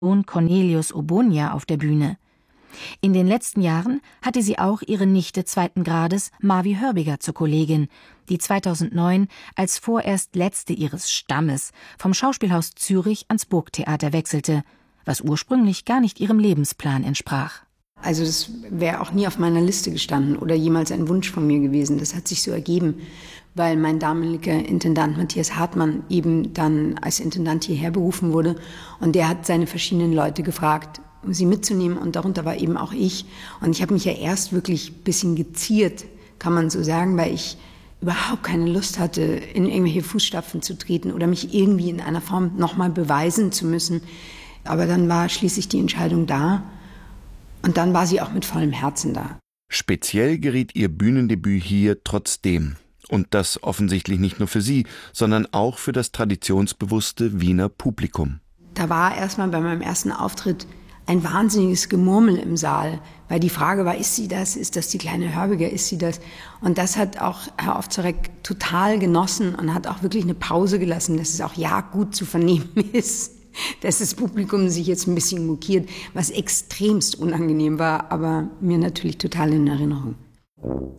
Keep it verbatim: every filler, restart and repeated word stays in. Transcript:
Sohn Cornelius Obonia auf der Bühne. In den letzten Jahren hatte sie auch ihre Nichte zweiten Grades Marvi Hörbiger zur Kollegin, die zweitausendneun als vorerst letzte ihres Stammes vom Schauspielhaus Zürich ans Burgtheater wechselte, was ursprünglich gar nicht ihrem Lebensplan entsprach. Also das wäre auch nie auf meiner Liste gestanden oder jemals ein Wunsch von mir gewesen. Das hat sich so ergeben, weil mein damaliger Intendant Matthias Hartmann eben dann als Intendant hierher berufen wurde. Und der hat seine verschiedenen Leute gefragt, um sie mitzunehmen. Und darunter war eben auch ich. Und ich habe mich ja erst wirklich ein bisschen geziert, kann man so sagen, weil ich überhaupt keine Lust hatte, in irgendwelche Fußstapfen zu treten oder mich irgendwie in einer Form nochmal beweisen zu müssen. Aber dann war schließlich die Entscheidung da. Und dann war sie auch mit vollem Herzen da. Speziell geriet ihr Bühnendebüt hier trotzdem. Und das offensichtlich nicht nur für sie, sondern auch für das traditionsbewusste Wiener Publikum. Da war erstmal bei meinem ersten Auftritt ein wahnsinniges Gemurmel im Saal, weil die Frage war, ist sie das, ist das die kleine Hörbiger, ist sie das? Und das hat auch Herr Ovzarek total genossen und hat auch wirklich eine Pause gelassen, dass es auch ja gut zu vernehmen ist, dass das Publikum sich jetzt ein bisschen mokiert, was extremst unangenehm war, aber mir natürlich total in Erinnerung.